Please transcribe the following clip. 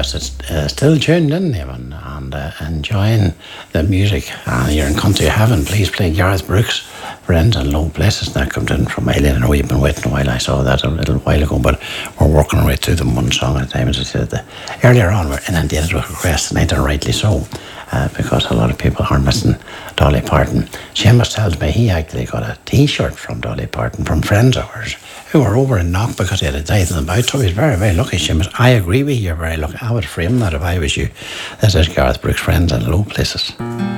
that's still tuned in even and enjoying the music. You're in country heaven. Please play Gareth Brooks, Friends and Low Places. That comes in from Eileen. I know you've been waiting a while. I saw that a little while ago, but we're working our way through them one song at a time. As I said earlier on, we're inundated with requests tonight, and rightly so. Because a lot of people are missing Dolly Parton. Seamus tells me he actually got a t-shirt from Dolly Parton from friends of ours who were over in Knock because he had a day to them out. So he's very, very lucky, Seamus. I agree with you, you're very lucky. I would frame that if I was you. This is Gareth Brooks, Friends and Low Places.